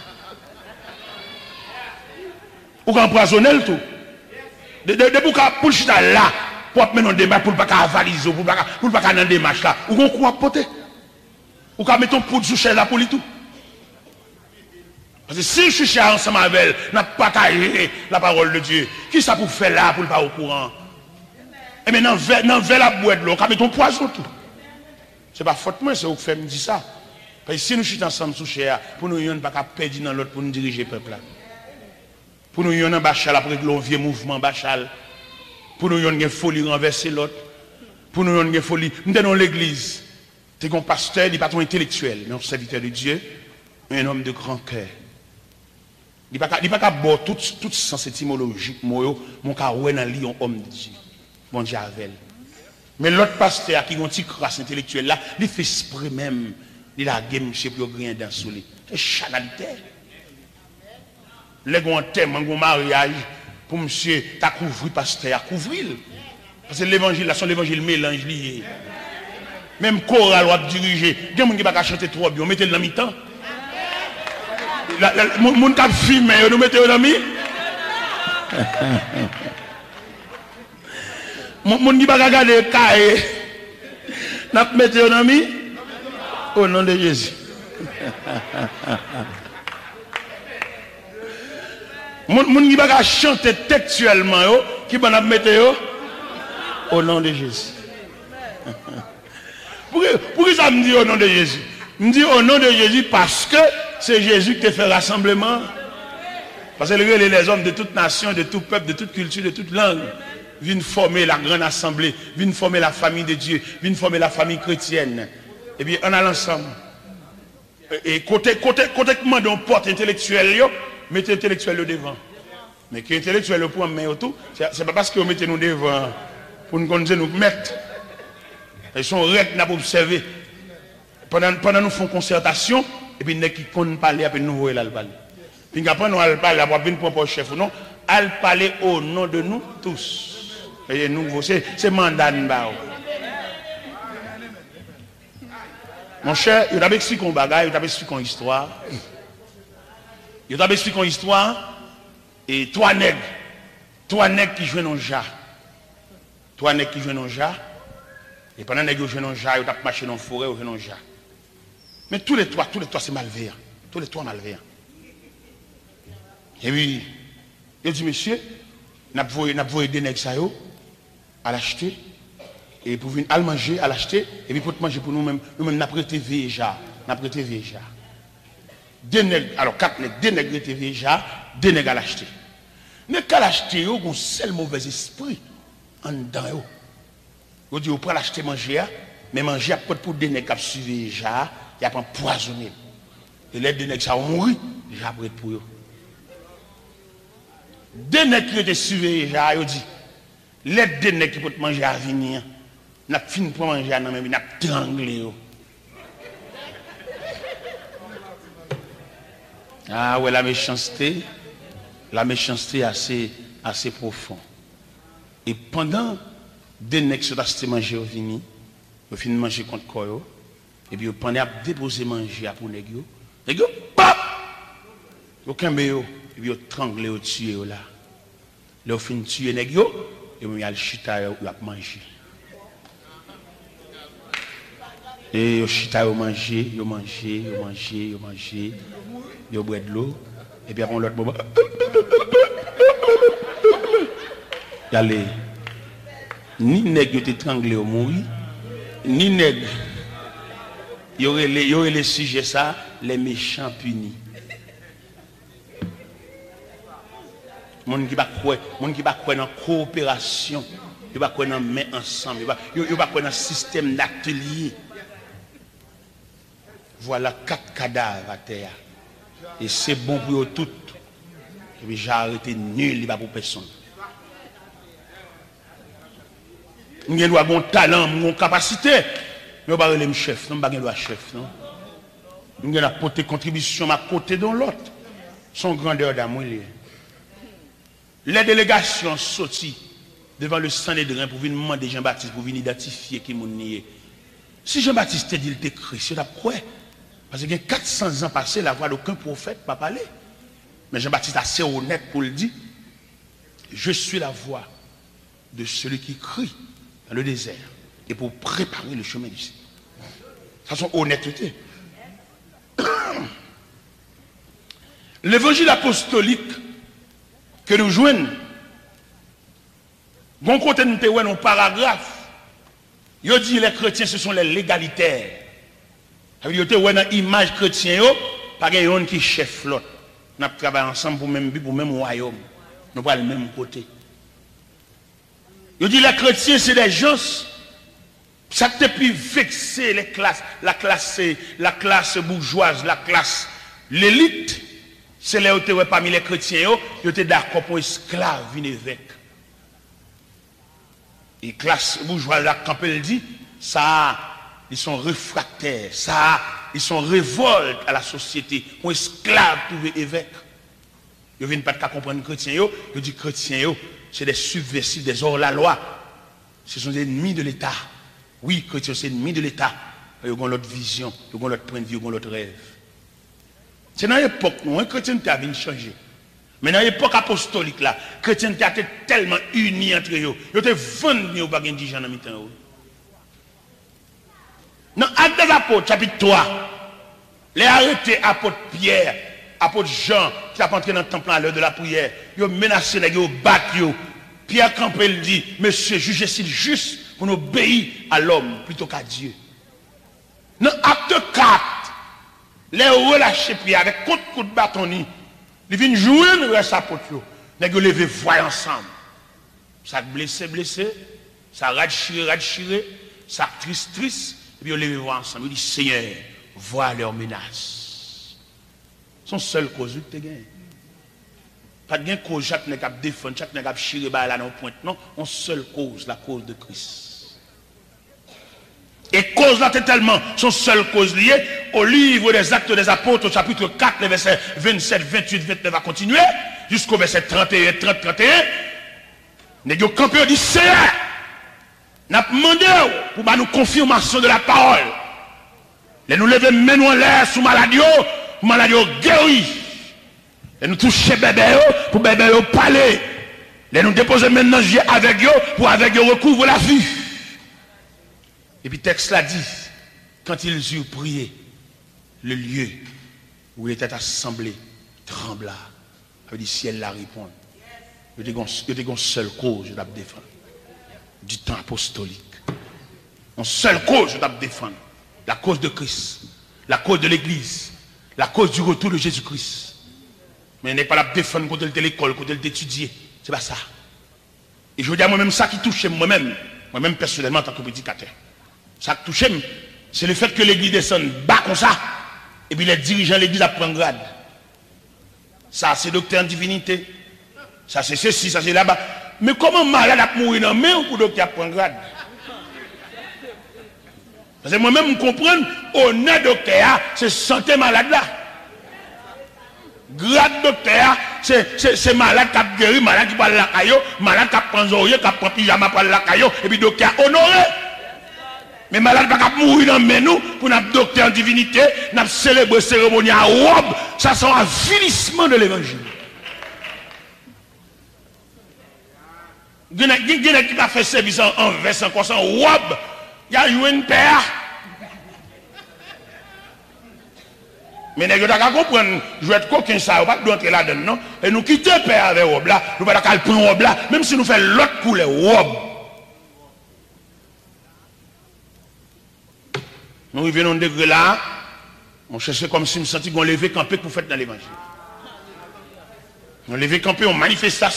Ou qu'à empoisonner le tout. Pour le chita là, pour mener un démarche, pour ne pas avaliser, pour ne pas dans démarche là, ou qu'on croit poter. Ou qu'à mettre un poudre sous là pour lui tout. Parce que si je suis ensemble avec elle, n'a pas partagé la parole de Dieu, qui ça pour faire là pour ne pas au courant? Et maintenant, dans le la boîte, on va mettre un poison tout. Ce n'est pas faute moi, c'est vous qui faites me dire ça. Parce que si nous sommes ensemble sous cher, pour nous, ne pas perdre dans l'autre pour nous diriger le peuple là. Pour nous, on a un bachal après le vieux mouvement bachal. Pour nous, on a une folie renverser l'autre. Pour nous, on a une folie. Nous sommes dans l'église. Tu es un pasteur, il n'est pas ton intellectuel, mais un serviteur de Dieu, un homme de grand cœur. Il n'est pas qu'à boire tout sens étymologique, mon cas, ouais, dans un homme de Dieu. Bon Dieu avec. Mais l'autre pasteur qui a une petite crasse intellectuelle là, il fait esprit même, il a game chez plus rien dans sous lui. C'est chanalité. Les gens thème, un mariage pour monsieur t'as couvert pasteur, couvrir. Parce que l'évangile là, son l'évangile mélange lié. Même chorale va diriger, il y a des gens qui va chanter trop bien, mettez-le dans mi-temps. Mon cap filmé, nous mettez dans mi. Mon qui va regarder cahier, n'a pas mettre un ami au nom de Jésus. Mon qui va chanter textuellement, qui va mettre au nom de Jésus. Pourquoi ça me dit au nom de Jésus? Me dit au nom de Jésus parce que c'est Jésus qui te fait rassemblement. Parce que les hommes de toute nation, de tout peuple, de toute culture, de toute langue viennent former la grande assemblée, viennent former la famille de Dieu, viennent former la famille chrétienne. Et bien, on a l'ensemble. Et côté comment on porte intellectuel, mettez intellectuel devant. Mais qui intellectuel pour mettre tout, c'est pas parce que vous mettez nous devant pour nous mettre. Ils sont règles pour observer. Pendant nous faisons concertation, et puis nous qui comptent parler, après nous voyons là parler. Puis après nous allons parler, après nous pour chef ou non, allons parler au nom de nous tous. Et nous, c'est mandat de nous. Mon cher, il t'a expliqué un bagage, il t'a expliqué une histoire. Il t'a expliqué une histoire, et trois nègres qui jouent dans le jar. Trois nègres qui jouent dans le jar. Et pendant que vous jouez dans le jar, vous avez marché dans la forêt, vous jouez dans le jar. Mais tous les trois, c'est malveillant. Tous les trois malveillants. Et puis, il dit, monsieur, nous avons des nègres à l'acheter. Et pour venir à manger, à l'acheter. Et puis pour manger pour nous-mêmes, nous-mêmes, nous avons prêté déjà. Nous avons prêté déjà. Deux nègres, alors quatre nègres, deux nègres prêté déjà, deux nègres à l'acheter. Mais qu'à l'acheter, ils ont un seul mauvais esprit en dedans. Vous dites, vous pouvez l'acheter manger, mais manger à pour des nègres qui suivent déjà, il y a pas empoisonné. Et les deux nègres, ça ont mouru, déjà prêt pour eux. Deux nègres qui étaient suivés déjà, ils dit, les deux nègres qui peuvent manger à venir, n'a fini pour manger à nous, mais n'a tranglé. Ah ouais, la méchanceté est assez profonde. Et pendant deux nègres qui sont manger au vini, ils finissent manger contre quoi, et puis pendant à déposer manger pour les nègres, pap! Aucun béo, et puis ils tranglé au tuer là. Ils finissent tuer les nègres, et puis ils ont le chita, ils ont mangé. Et ils chita, ils ont mangé, ils ont bu de l'eau, et puis après l'autre moment, allez, ni nègre qui étranglé au mourir, ni nègre, il y aurait les sujets ça, les méchants punis. Mon qui va croire dans coopération, il va croire dans main ensemble, il va croire dans système d'atelier. Voilà 4 cadavres à terre. Et c'est bon pour eux toutes. Et puis j'ai arrêté nul, il va pour personne. Nous avons un talent, une capacité. Nous ne sommes pas chef, nous ne sommes pas chef. Nous avons apporté contribution à côté de l'autre. Son grandeur d'amour. Les délégations sorties devant le Sanhédrin pour venir demander Jean-Baptiste, pour venir identifier qui est nié. Si Jean-Baptiste dit qu'il était Christ, c'est quoi? Parce qu'il y a 400 ans passés, la voix d'aucun prophète n'a pas parlé. Mais Jean-Baptiste est assez honnête pour le dire. Je suis la voix de celui qui crie dans le désert et pour préparer le chemin du Seigneur. Ça, c'est son honnêteté. L'évangile apostolique que nous jouons, bon côté nous avons un paragraphe, il dit les chrétiens ce sont les légalitaires. Ça veut dire que vous avez une image chrétienne, pas quelqu'un qui chef l'autre. Nous travaillons ensemble pour le même but, pour le même royaume. Nous pas le même côté. Il dit les chrétiens c'est des gens, ça te plus vexer les classes, la classe bourgeoise, la classe, l'élite. C'est là où tu es parmi les chrétiens, tu es d'accord pour esclave, venez évêque. Et classe bourgeoise, là, quand elle dit, ça, ils sont réfractaires, ça, ils sont révoltes à la société. Pour esclave, trouver évêque. Ils ne viennent pas de comprendre les chrétiens, ils disent chrétiens, c'est des subversifs, des hors-la-loi. Ce sont des ennemis de l'État. Oui, chrétiens, c'est des ennemis de l'État. Ils ont l'autre vision, ils ont l'autre point de vue, ils ont l'autre rêve. C'est dans l'époque où un chrétien a venu changer. Mais dans l'époque apostolique, là, les chrétiens étaient tellement unis entre eux. Ils étaient vendus au bagage de gens dans le temps. Dans Actes des Apôtres, chapitre 3, les arrêtés apôtres Pierre, apôtre Jean, qui a entré dans le temple à l'heure de la prière, ils ont menacé, ils ont battu. Pierre Campbell dit, monsieur, jugez-il juste pour nous obéir à l'homme plutôt qu'à Dieu. Dans Acte 4, les relâchés Pierre avec coup de bâton, ils viennent jouer le reste apôtre. Ils ont levé voix ensemble. Ça blessé, ça rachiré, ça triste, et puis ils ont levé voix ensemble. Ils disent, Seigneur, vois leurs menaces. Son seul cause que tu as gagné. Pas de cause, chaque n'est qu'à défendre, chaque n'est qu'à chirer là dans point. Non, une seule cause, la cause de Christ. Et cause là, c'est tellement son seule cause liée au livre des Actes des Apôtres, au chapitre 4, les versets 27, 28, 29, va continuer, jusqu'au verset 31, 30, 31. Nous avons campé, dit Seigneur, nous avons demandé pour nous confirmation de la parole. Les nous lever maintenant en l'air sous maladie, guéri. Et nous toucher bébé, pour bébé parler. Les nous déposer maintenant avec eux, pour avec eux recouvre la vue. Et puis le texte l'a dit, quand ils eurent prié, le lieu où il était assemblé trembla. Ça veut dire ciel la répond. Il y a une seule cause, je dois défendre. Du temps apostolique. Une seule cause, je dois défendre. La cause de Christ. La cause de l'Église. La cause du retour de Jésus-Christ. Mais il n'est pas la défendre contre l'école, contre l'étudier. C'est pas ça. Et je veux dire moi-même ça qui touche moi-même personnellement en tant que prédicateur. Ça qui touche, c'est le fait que l'église descende bas comme ça, et puis les dirigeants de l'église apprennent grade. Ça, c'est docteur en divinité. Ça, c'est ceci, ça, c'est là-bas. Mais comment malade a mourir dans main pour docteur apprendre grade? Parce que moi-même, je comprends, honnête docteur, c'est santé malade là. Grade docteur, c'est malade qui a guéri, malade qui parle la caillou, malade qui a pris oreiller, qui a pris pyjama pour la caillou, et puis docteur honoré. Mais malade pas mourir dans nous pour notre docteur en divinité, nous célébrer cérémonie à robe, ça c'est un avilissement de l'évangile. Il y a qui a fait service en veste, en robe, il y a eu une paire. Mais nous devons comprendre, je vais être coquin ça, on ne va pas entrer là-dedans, non? Et nous quittons le père avec robe là, nous ne pouvons pas prendre robe là, même si nous faisons l'autre couleur robe. Nous revenons au degré là, on cherchait comme si nous sentions qu'on levait campé pour faire dans l'évangile. On levait campé en manifestation.